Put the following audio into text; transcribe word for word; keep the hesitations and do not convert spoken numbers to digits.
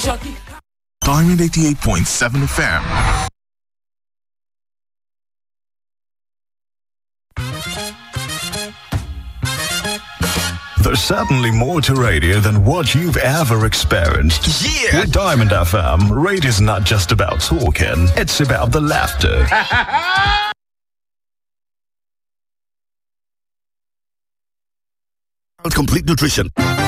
Diamond eighty-eight point seven F M. There's certainly more to radio than what you've ever experienced. Yeah! With Diamond F M, radio's not just about talking, it's about the laughter. Complete nutrition.